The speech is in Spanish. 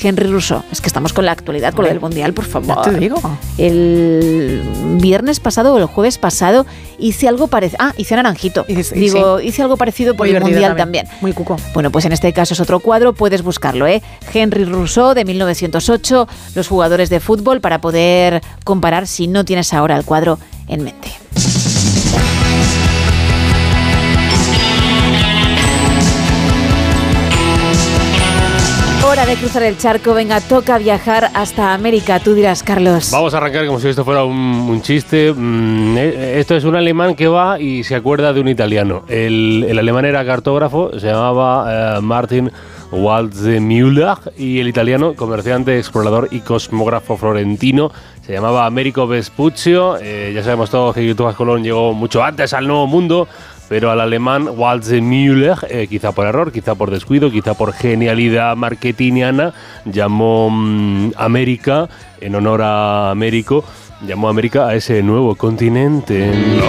Henry Rousseau. Es que estamos con la actualidad, con lo del Mundial, por favor. Ya te digo. El viernes pasado o el jueves pasado hice algo parecido. Hice Naranjito. Hice algo parecido por el Mundial también. Muy cuco. Bueno, pues en este caso es otro cuadro, puedes buscarlo, Henry Rousseau, de 1908, los jugadores de fútbol, para poder comparar si no tienes ahora el cuadro en mente. Hora de cruzar el charco, venga, toca viajar hasta América, tú dirás, Carlos. Vamos a arrancar como si esto fuera un chiste. Esto es un alemán que va y se acuerda de un italiano. El alemán era cartógrafo, se llamaba Martin Waldseemüller, y el italiano, comerciante, explorador y cosmógrafo florentino, se llamaba Americo Vespuccio. Ya sabemos todos que Cristóbal Colón llegó mucho antes al Nuevo Mundo, pero al alemán Waldseemüller, quizá por error, quizá por descuido, quizá por genialidad marketingiana, llamó América, en honor a Américo, llamó América a ese nuevo continente.